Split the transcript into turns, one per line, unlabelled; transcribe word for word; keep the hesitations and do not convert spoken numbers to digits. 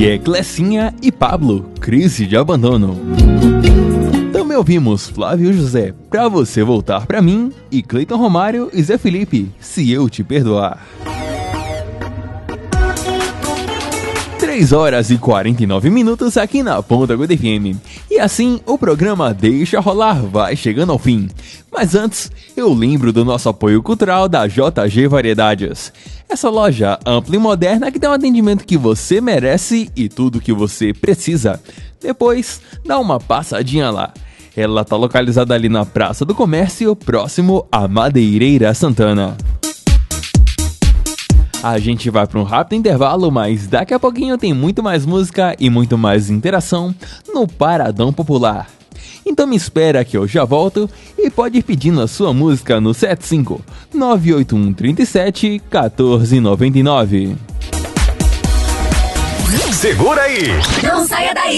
E é Clecinha e Pablo, Crise de Abandono. Também ouvimos Flávio José, Pra Você Voltar Pra Mim, e Cleiton Romário e Zé Felipe, Se Eu Te Perdoar. três horas e quarenta e nove minutos aqui na Ponta Aguda F M. E assim, o programa Deixa Rolar vai chegando ao fim. Mas antes, eu lembro do nosso apoio cultural da J G Variedades. Essa loja ampla e moderna que tem um atendimento que você merece e tudo que você precisa. Depois, dá uma passadinha lá. Ela está localizada ali na Praça do Comércio, próximo à Madeireira Santana. A gente vai para um rápido intervalo, mas daqui a pouquinho tem muito mais música e muito mais interação no Paradão Popular. Então me espera que eu já volto e pode ir pedindo a sua música no sete cinco nove oito um três sete um quatro nove nove.
Segura aí!
Não saia daí!